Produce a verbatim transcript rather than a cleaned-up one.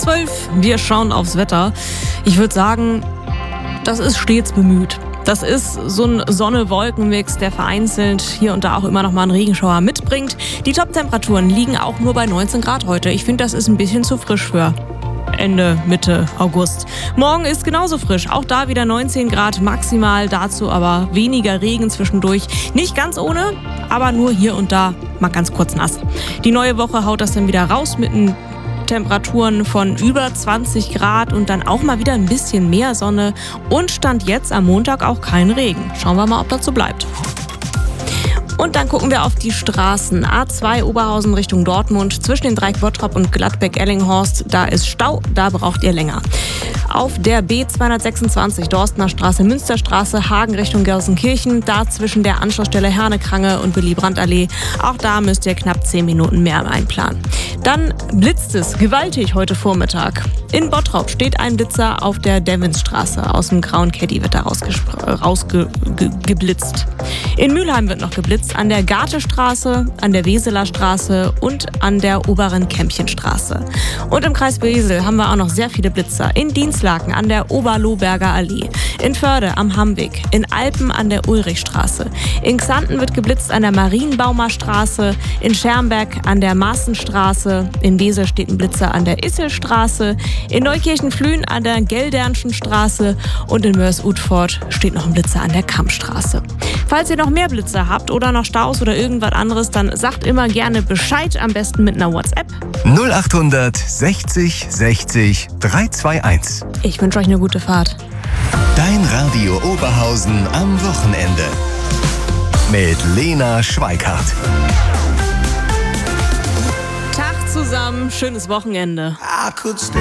zwölf, wir schauen aufs Wetter. Ich würde sagen, das ist stets bemüht. Das ist so ein Sonne-Wolken-Mix, der vereinzelt hier und da auch immer noch mal einen Regenschauer mitbringt. Die Top-Temperaturen liegen auch nur bei neunzehn Grad heute. Ich finde, das ist ein bisschen zu frisch für Ende, Mitte August. Morgen ist genauso frisch. Auch da wieder neunzehn Grad maximal. Dazu aber weniger Regen zwischendurch. Nicht ganz ohne, aber nur hier und da mal ganz kurz nass. Die neue Woche haut das dann wieder raus mit einem Temperaturen von über zwanzig Grad und dann auch mal wieder ein bisschen mehr Sonne und Stand jetzt am Montag auch kein Regen. Schauen wir mal, ob das so bleibt. Und dann gucken wir auf die Straßen. A zwei Oberhausen Richtung Dortmund, zwischen den Dreieck Bottrop und Gladbeck-Ellinghorst, da ist Stau, da braucht ihr länger. Auf der B zweihundertsechsundzwanzig Dorstener Straße, Münsterstraße, Hagen Richtung Gelsenkirchen, da zwischen der Anschlussstelle Herne-Krange und Willy-Brandt-Allee, auch da müsst ihr knapp zehn Minuten mehr einplanen. Dann blitzt es gewaltig heute Vormittag. In Bottrop steht ein Blitzer auf der Devinsstraße. Aus dem grauen Caddy wird da rausgeblitzt. In Mülheim wird noch geblitzt, an der Gartestraße, an der Weseler Straße und an der oberen Kämpchenstraße. Und im Kreis Wesel haben wir auch noch sehr viele Blitzer. In Dienstlaken an der Oberlohberger Allee, in Förde am Hammweg, in Alpen an der Ulrichstraße. In Xanten wird geblitzt an der Marienbaumer Straße, in Schermberg an der Maaßenstraße, in Wesel steht ein Blitzer an der Isselstraße, in Neukirchen-Flühen an der Geldernschen Straße und in Mörs-Utford steht noch ein Blitzer an der Kammstraße. Falls ihr noch mehr Blitzer habt oder noch Staus oder irgendwas anderes, dann sagt immer gerne Bescheid, am besten mit einer WhatsApp. null achthundert sechzig sechzig dreihunderteinundzwanzig. Ich wünsche euch eine gute Fahrt. Dein Radio Oberhausen am Wochenende. Mit Lena Schweikart. Tag zusammen, schönes Wochenende. I could stay